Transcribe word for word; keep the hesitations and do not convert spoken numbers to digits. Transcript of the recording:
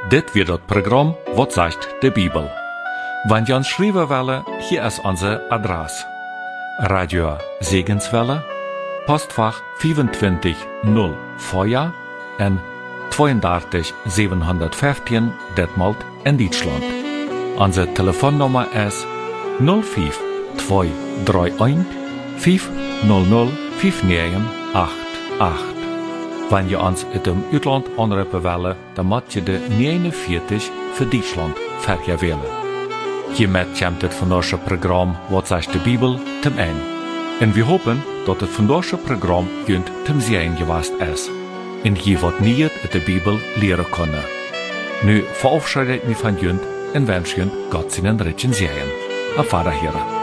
Dit wird das Programm Wat sagt de Bibel. Wenn ihr uns schreiben wollen, hier ist unsere Adresse. Radio Segenswelle, Postfach vierundzwanzig null Feuer en drieëndertig zevenhonderdvijftien Detmold in Deutschland. Unsere Telefonnummer ist null fünf zwei drei eins fünf null null fünf neun acht acht. Wenn ihr uns in dem Ausland anrufen wollt, dann müsst ihr de negenenvierzig für Deutschland verkehr wählen. Hiermit kommt das von unserem Programm Wat sagt de Bibel zum Ende. Und wir hoffen, dass das von unserem Programm jünd zum Sehen gewesen ist. Und je wat niet in der Bibel leren können. Nu verabschiedet mich von jünd und wünsche jünd Gott seinen Ritchen Sehen. Auf Wiederhören.